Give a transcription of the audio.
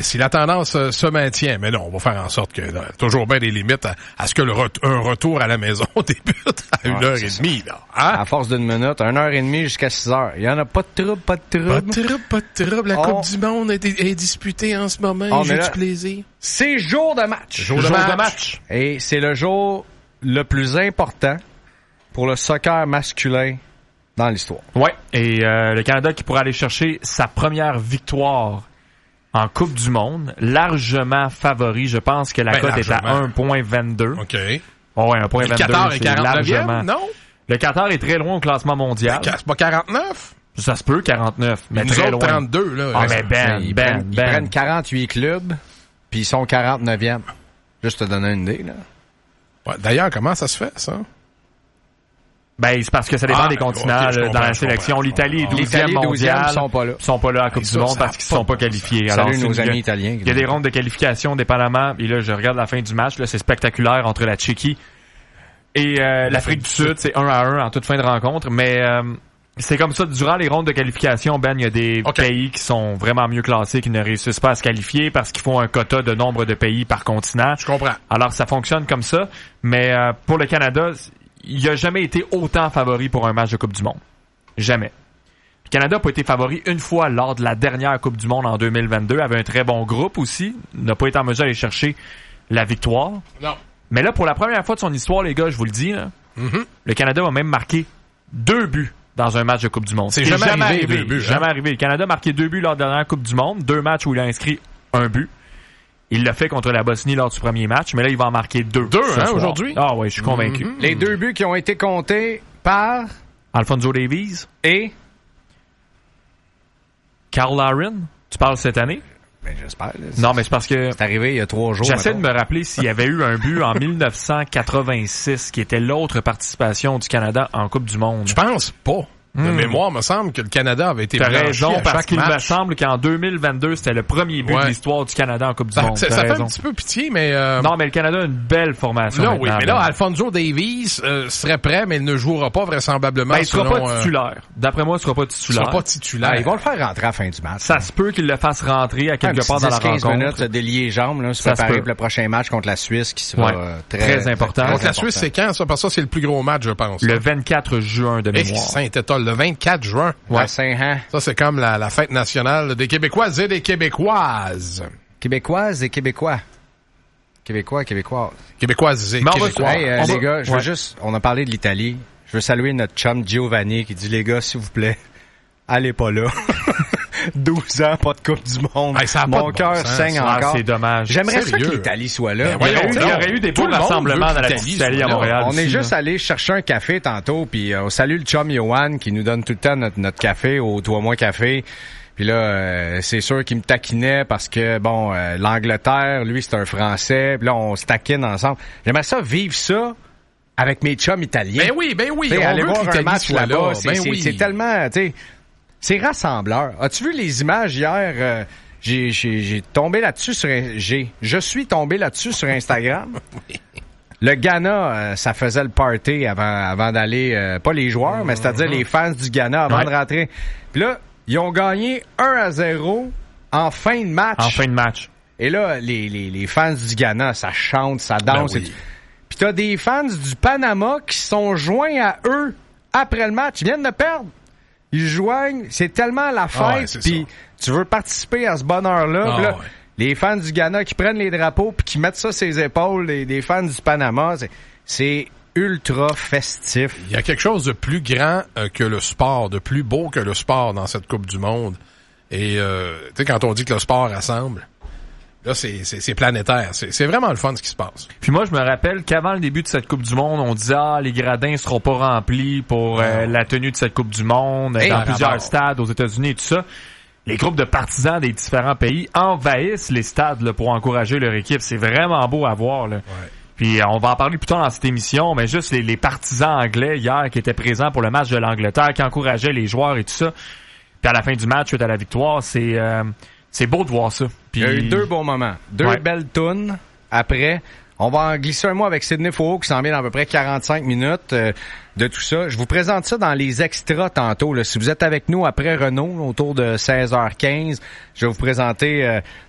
si la tendance se maintient, mais non, on va faire en sorte que toujours bien des limites à ce que un retour à la maison débute à 1h30, là. Hein? À force d'une minute, 1h30 jusqu'à 6h. Il y en a pas de trouble, pas de trouble. Pas de trouble. La Coupe du Monde est disputée en ce moment. J'ai du plaisir. C'est jour de match. Jour de match. Et c'est le jour le plus important pour le soccer masculin dans l'histoire. Ouais. Et le Canada qui pourra aller chercher sa première victoire en Coupe du Monde, largement favori. Je pense que la cote est à 1.22. OK. Oh ouais, 1.22. Le Qatar est 49e, non? Le Qatar est très loin au classement mondial. C'est pas 49? Ça se peut, 49. Mais nous très autres, loin. 32, là. Ah, mais Ils prennent 48 clubs, puis ils sont 49e. Juste te donner une idée, là. Ouais, d'ailleurs, comment ça se fait, ça? Ben, c'est parce que ça dépend des continents dans la sélection. L'Italie est 12e mondial. Ils sont pas là à la Coupe du Monde parce qu'ils ne sont pas qualifiés. Salut alors, nos amis italiens. Il y a des rondes de qualification dépendamment. Et là, je regarde la fin du match. Là, c'est spectaculaire entre la Tchéquie et l'Afrique du Sud. C'est 1-1 en toute fin de rencontre. Mais c'est comme ça. Durant les rondes de qualification, Ben, il y a des pays qui sont vraiment mieux classés, qui ne réussissent pas à se qualifier parce qu'ils font un quota de nombre de pays par continent. Je comprends. Alors, ça fonctionne comme ça. Mais pour le Canada, il n'a jamais été autant favori pour un match de Coupe du Monde. Jamais. Le Canada n'a pas été favori une fois lors de la dernière Coupe du Monde en 2022. Avait un très bon groupe aussi. N'a pas été en mesure d'aller chercher la victoire. Non. Mais là, pour la première fois de son histoire, les gars, je vous le dis, là, le Canada va même marquer 2 buts dans un match de Coupe du Monde. C'est jamais arrivé. 2 buts, jamais arrivé. Le Canada a marqué 2 buts lors de la dernière Coupe du Monde. 2 matchs où il a inscrit 1 but. Il l'a fait contre la Bosnie lors du premier match, mais là, il va en marquer 2. 2, aujourd'hui? Ah ouais, je suis convaincu. Les 2 buts qui ont été comptés par Alphonso Davies et Carl Larin. Tu parles cette année? Ben, j'espère. Là, non, mais c'est parce que c'est arrivé il y a 3 jours. J'essaie de me rappeler s'il y avait eu un but en 1986, qui était l'autre participation du Canada en Coupe du Monde. Je pense pas. De mémoire, me semble que le Canada avait été blanchi raison, à parce chaque qu'il match. me semble qu'en 2022, c'était le premier but de l'histoire du Canada en Coupe du Monde. Ça fait un petit peu pitié, mais... Non, mais le Canada a une belle formation. Là, oui, mais là, Alphonso Davies serait prêt, mais il ne jouera pas vraisemblablement. Ben, il sera pas titulaire. D'après moi, il sera pas titulaire. Il sera pas titulaire. Ils vont le faire rentrer à la fin du match. Ça se peut qu'il le fasse rentrer à quelque part dans la rencontre. 15 minutes, délier les jambes, là, se préparer pour le prochain match contre la Suisse, qui sera très important. Contre la Suisse, c'est quand, ça? Parce que ça, c'est le plus gros match, je pense. Le 24 juin de mémoire. Saint-Étienne, le 24 juin. Ouais, Saint-Han. Ça, c'est comme la fête nationale des Québécoises et des Québécoises. Québécoises et Québécois. Québécoises et Québécois. Hey, les gars, je veux juste, on a parlé de l'Italie. Je veux saluer notre chum Giovanni qui dit, les gars, s'il vous plaît, allez pas là. 12 ans, pas de Coupe du Monde. Hey, mon cœur saigne encore. C'est dommage. J'aimerais ça que l'Italie soit là. Il y aurait eu des beaux rassemblements dans la petite Italie à Montréal. On est juste allé chercher un café tantôt, puis on salue le chum Yohan qui nous donne tout le temps notre café au Toi Moi Café. Puis là, c'est sûr qu'il me taquinait parce que, bon, l'Angleterre, lui, c'est un Français. Puis là, on se taquine ensemble. J'aimerais ça vivre ça avec mes chums italiens. Ben oui. T'sais, aller voir un match là-bas, c'est tellement, tu sais... C'est rassembleur. As-tu vu les images hier? J'ai tombé là-dessus je suis tombé là-dessus sur Instagram. Le Ghana, ça faisait le party avant d'aller, pas les joueurs, mais c'est-à-dire les fans du Ghana avant de rentrer. Puis là, ils ont gagné 1-0 en fin de match. Et là, les fans du Ghana, ça chante, ça danse. Puis t'as des fans du Panama qui sont joints à eux après le match. Ils viennent de perdre. Ils joignent, c'est tellement la fête, puis tu veux participer à ce bonheur-là. Là, les fans du Ghana qui prennent les drapeaux puis qui mettent ça sur les épaules des fans du Panama, c'est ultra festif. Il y a quelque chose de plus grand que le sport, de plus beau que le sport dans cette Coupe du Monde. Et tu sais, quand on dit que le sport rassemble, là, c'est planétaire. C'est vraiment le fun ce qui se passe. Puis moi, je me rappelle qu'avant le début de cette Coupe du Monde, on disait les gradins seront pas remplis pour la tenue de cette Coupe du Monde dans plusieurs stades aux États-Unis et tout ça. Les groupes de partisans des différents pays envahissent les stades là, pour encourager leur équipe. C'est vraiment beau à voir. Là. Ouais. Puis on va en parler plus tard dans cette émission, mais juste les partisans anglais hier qui étaient présents pour le match de l'Angleterre, qui encourageaient les joueurs et tout ça. Puis à la fin du match, suite à la victoire, c'est beau de voir ça. Puis... Il y a eu 2 bons moments. 2 belles tounes. Après, on va en glisser un mot avec Sidney Faux qui s'en vient dans à peu près 45 minutes de tout ça. Je vous présente ça dans les extras tantôt. Là. Si vous êtes avec nous après Renault, autour de 16h15, je vais vous présenter